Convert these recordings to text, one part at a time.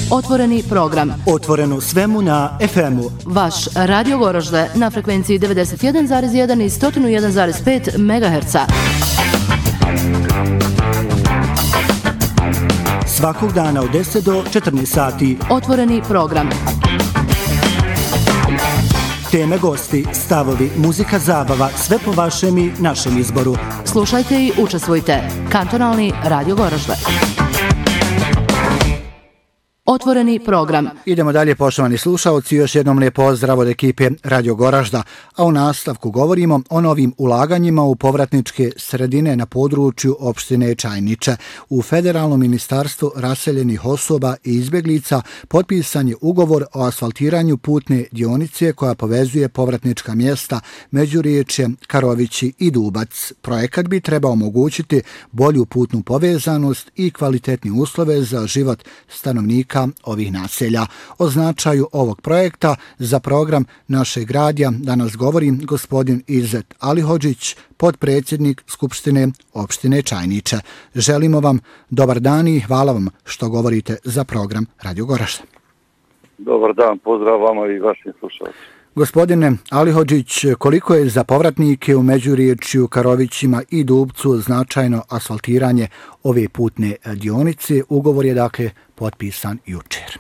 Otvoreni program. Otvoreno svemu na FM-u. Vaš Radio Goražde na frekvenciji 91,1 i 101,5 MHz. Svakog dana od 10 do 14 sati. Otvoreni program. Teme, gosti, stavovi, muzika, zabava, sve po vašem i našem izboru. Slušajte i učestvujte. Kantonalni Radio Goražde. Otvoreni program. Idemo dalje, poštovani slušalci, još jednom lijep pozdrav od ekipe Radio Goražda, a u nastavku govorimo o novim ulaganjima u povratničke sredine na području opštine Čajniče. U Federalnom ministarstvu raseljenih osoba i izbjeglica potpisan je ugovor o asfaltiranju putne dionice koja povezuje povratnička mjesta Međuriječje, Karovići i Dubac. Projekat bi trebao omogućiti bolju putnu povezanost i kvalitetni uslove za život stanovnika ovih naselja. O značaju ovog projekta za program našeg radija danas govori gospodin Izzet Alihodžić, potpredsjednik Skupštine opštine Čajniče. Želimo vam dobar dan i hvala vam što govorite za program Radio Goražde. Dobar dan, pozdrav vama i vašim slušalcima. Gospodine Alihodžić, koliko je za povratnike u Međuriječju, Karovićima i Dubcu značajno asfaltiranje ove putne dionice? Ugovor je dakle potpisan jučer.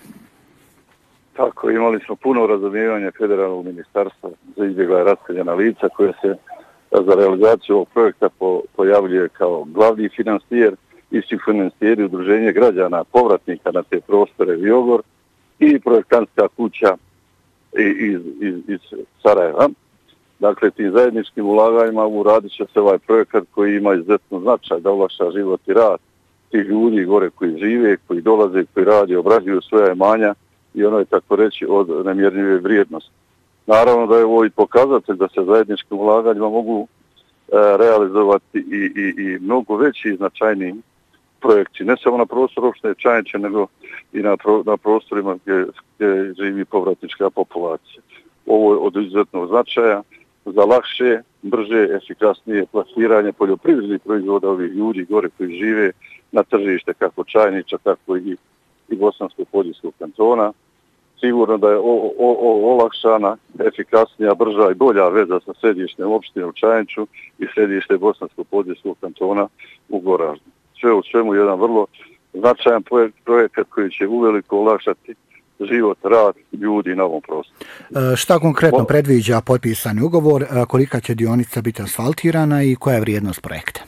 Tako, imali smo puno razumijevanja Federalnog ministarstva za izbjegla i raseljena lica koje se za realizaciju ovog projekta pojavljuje kao glavni financijer i sufinancijeri udruženje građana povratnika na te prostore Viogor i projektantska kuća iz Sarajeva. Dakle, tim zajedničkim ulaganjima uradit će se ovaj projekat koji ima izuzetno značaj da olakša život i rad tih ljudi gore koji žive, koji dolaze, koji radi, obrađuju svoja imanja i ono je tako reći od nemjerljive vrijednosti. Naravno da je ovo i pokazatelj da se zajedničkim ulaganjima mogu realizovati i mnogo veći i značajniji projekti, ne samo na prostoru opštine Čajniče, nego i na prostorima gdje živi povratnička populacija. Ovo je od izuzetnog značaja za lakše, brže, efikasnije plasiranje poljoprivrednih proizvoda ovih ljudi gore koji žive na tržište kako Čajniča, tako i Bosansko-Podijskog kantona. Sigurno da je olakšana, efikasnija, brža i bolja veza sa središnjem opštinom Čajniču i središte Bosansko-Podijskog kantona u Goraždu. Sve u svemu jedan vrlo značajan projekat koji će uveliko olakšati život, rad ljudi na ovom prostoru. Šta konkretno predviđa potpisani ugovor, kolika će dionica biti asfaltirana i koja je vrijednost projekta?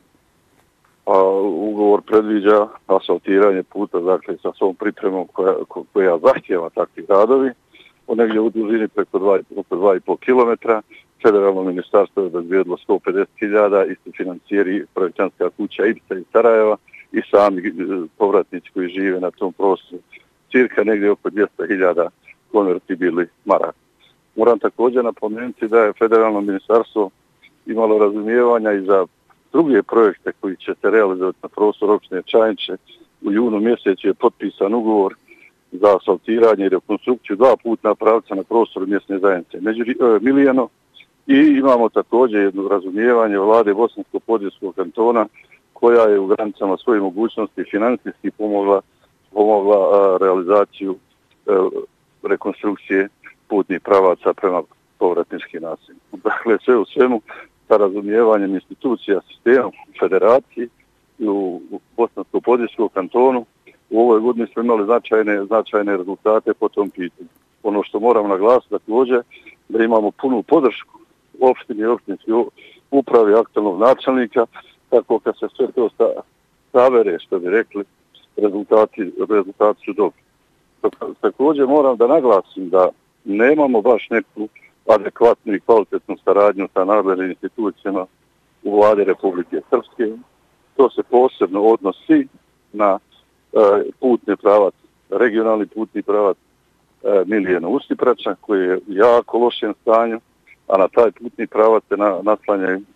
Ugovor predviđa asfaltiranje puta, dakle sa svom pripremom koja zahtjeva takvi radovi, od negdje u dužini preko 2,5 km. Federalno ministarstvo je obezbijedilo 150.000, isti financijeri projektantska kuća Ibsa iz Sarajeva i sami povratnici koji žive na tom prostoru. Cirka negdje oko 200.000 konvertibilnih maraka. Moram također napomenuti da je Federalno ministarstvo imalo razumijevanja i za druge projekte koji će se realizovati na prostoru opštine Čajniče. U junu mjesecu je potpisan ugovor za asfaltiranje i rekonstrukciju 2 putna pravca na prostoru mjesne zajednice Milijano. I imamo također jedno razumijevanje vlade Bosansko-Podijskog kantona koja je u granicama svoje mogućnosti financijski pomogla realizaciju rekonstrukcije putnih pravaca prema povratničkim naseljima. Dakle, sve u svemu sa razumijevanjem institucija sistema federaciji i u Bosansko-Podijskom kantonu u ovoj godini smo imali značajne rezultate po tom pitanju. Ono što moram naglasiti također da imamo punu podršku opštini i opštinskoj upravi aktualnog načelnika, tako kad se sve to savere, što bi rekli, rezultati su dobri. Također moram da naglasim da nemamo baš neku adekvatnu i kvalitetnu saradnju sa nadležnim institucijama u vlade Republike Srpske. To se posebno odnosi na putni pravac, regionalni putni pravac Milijeno-Ustiprača koji je u jako lošem stanju, a na taj putni pravac se naslanjaju